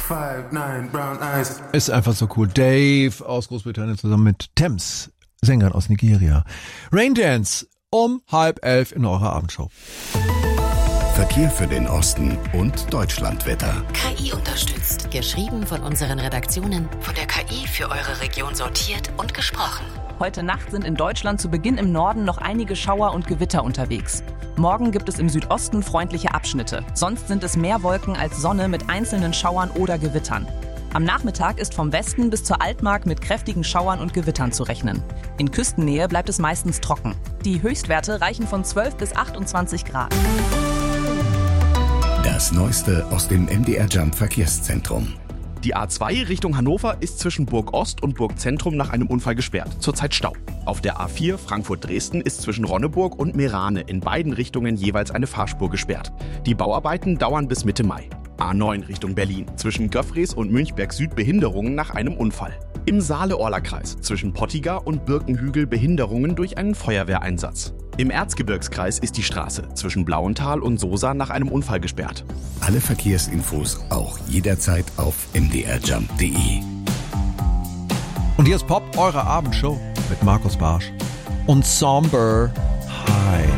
5'9", brown eyes. Ist einfach so cool. Dave aus Großbritannien zusammen mit Thames, Sängern aus Nigeria. Raindance um 10:30 in eurer Abendshow. Verkehr für den Osten und Deutschlandwetter. KI unterstützt. Geschrieben von unseren Redaktionen, von der KI für eure Region sortiert und gesprochen. Heute Nacht sind in Deutschland zu Beginn im Norden noch einige Schauer und Gewitter unterwegs. Morgen gibt es im Südosten freundliche Abschnitte. Sonst sind es mehr Wolken als Sonne mit einzelnen Schauern oder Gewittern. Am Nachmittag ist vom Westen bis zur Altmark mit kräftigen Schauern und Gewittern zu rechnen. In Küstennähe bleibt es meistens trocken. Die Höchstwerte reichen von 12 bis 28 Grad. Das Neueste aus dem MDR Jump Verkehrszentrum. Die A2 Richtung Hannover ist zwischen Burg Ost und Burg Zentrum nach einem Unfall gesperrt. Zurzeit Stau. Auf der A4 Frankfurt-Dresden ist zwischen Ronneburg und Meerane in beiden Richtungen jeweils eine Fahrspur gesperrt. Die Bauarbeiten dauern bis Mitte Mai. A9 Richtung Berlin. Zwischen Göffries und Münchberg Süd Behinderungen nach einem Unfall. Im Saale-Orla-Kreis zwischen Pottiger und Birkenhügel Behinderungen durch einen Feuerwehreinsatz. Im Erzgebirgskreis ist die Straße zwischen Blauenthal und Sosa nach einem Unfall gesperrt. Alle Verkehrsinfos auch jederzeit auf mdrjump.de. Und hier ist Pop, eure Abendshow mit Markus Barsch und Somber High.